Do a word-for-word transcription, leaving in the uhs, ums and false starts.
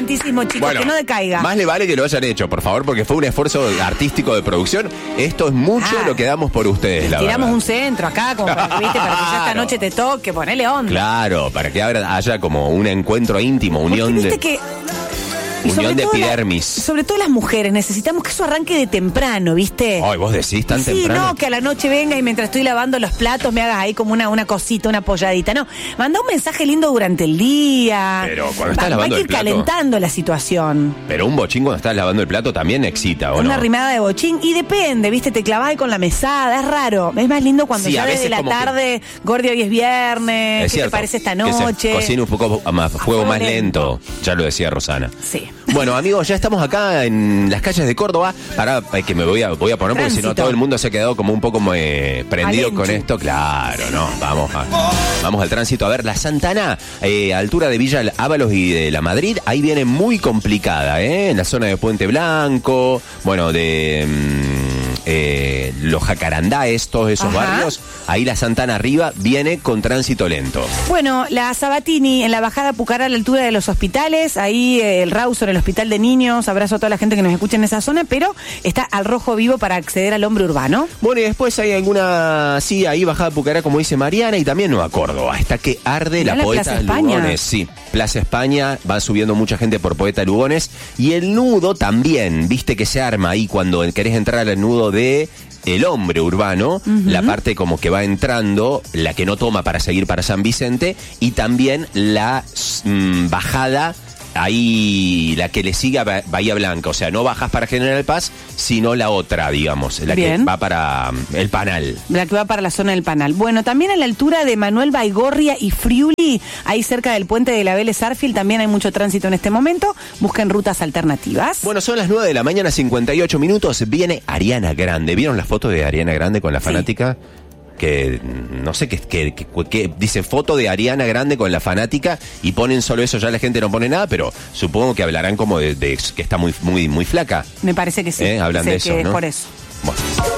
romanticismo, chicos, bueno, que no decaiga. Más le vale que lo hayan hecho, por favor, porque fue un esfuerzo artístico de producción. Esto es mucho ah, lo que damos por ustedes, la tiramos verdad. un centro acá, como para, ¿viste? Para que ya esta noche te toque, ponele onda. Claro, para que haya como un encuentro íntimo, unión Porque, ¿viste de... que Unión de epidermis. La, sobre todo las mujeres, necesitamos que eso arranque de temprano, ¿viste? Ay, vos decís tan sí, temprano. No, que a la noche venga y mientras estoy lavando los platos me hagas ahí como una, una cosita, una polladita. No, manda un mensaje lindo durante el día. Pero cuando estás Va, lavando hay el que ir plato... calentando la situación. Pero un bochín cuando estás lavando el plato también excita, ¿o Una no? rimada de bochín. Y depende, ¿viste? Te clavás ahí con la mesada, es raro. Es más lindo cuando Sí, ya a desde veces la como tarde, Gordi, hoy es viernes, Es ¿qué cierto, te parece esta que noche? se cocina un poco más, fuego fuego más lento. lento. Ya lo decía Rosana. Sí. Bueno, amigos, ya estamos acá en las calles de Córdoba. Para que me voy a, voy a poner, porque si no todo el mundo se ha quedado como un poco eh, prendido Alenchu. con esto. Claro, no, vamos a, vamos al tránsito. A ver, la Santana, eh, altura de Villa Ábalos y de la Madrid, ahí viene muy complicada, ¿eh? En la zona de Puente Blanco, bueno, de mm, eh, los Jacarandáes, todos esos Ajá. barrios. Ahí la Santana arriba viene con tránsito lento. Bueno, la Sabatini en la bajada Pucará a la altura de los hospitales, ahí eh, el Rawson, el hospital de niños, abrazo a toda la gente que nos escucha en esa zona, pero está al rojo vivo para acceder al hombre urbano. Bueno, y después hay alguna, sí, ahí bajada Pucará, como dice Mariana, y también Nueva Córdoba, hasta que arde Mirá la la Poeta Plaza España. Lugones. Sí, Plaza España, va subiendo mucha gente por Poeta Lugones, y el nudo también, viste que se arma ahí cuando querés entrar al nudo de el hombre urbano, uh-huh. La parte como que va entrando, la que no toma para seguir para San Vicente, y también la mmm, bajada, ahí la que le sigue a Bahía Blanca, o sea, no bajas para General Paz, sino la otra, digamos, la Bien. que va para um, el Panal. La que va para la zona del Panal. Bueno, también a la altura de Manuel Baigorria y Friuli, ahí cerca del puente de la Vélez Arfield, también hay mucho tránsito en este momento. Busquen rutas alternativas. Bueno, son las nueve de la mañana, cincuenta y ocho minutos. Viene Ariana Grande. ¿Vieron la foto de Ariana Grande con la fanática? Sí. Que no sé qué, que, que, que dice foto de Ariana Grande con la fanática y ponen solo eso, ya la gente no pone nada, pero supongo que hablarán como de, de que está muy muy muy flaca. Me parece que sí. ¿Eh? Hablan sé de eso, que ¿no? Por eso.